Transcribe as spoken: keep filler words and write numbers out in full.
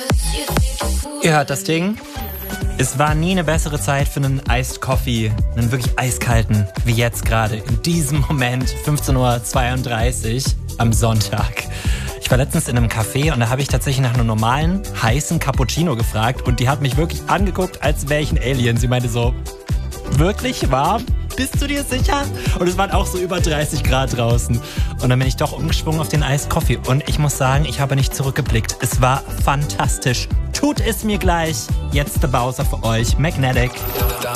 Ihr hört das Ding. Es war nie eine bessere Zeit für einen Iced Coffee, einen wirklich eiskalten, wie jetzt gerade, in diesem Moment, fünfzehn Uhr zweiunddreißig am Sonntag. Ich war letztens in einem Café und da habe ich tatsächlich nach einem normalen, heißen Cappuccino gefragt und die hat mich wirklich angeguckt, als wäre ich ein Alien. Sie meinte so, wirklich warm? Bist du dir sicher? Und es waren auch so über dreißig Grad draußen. Und dann bin ich doch umgeschwungen auf den Iced Coffee. Und ich muss sagen, ich habe nicht zurückgeblickt. Es war fantastisch. Tut es mir gleich. Jetzt der Bowser für euch, Magnetic.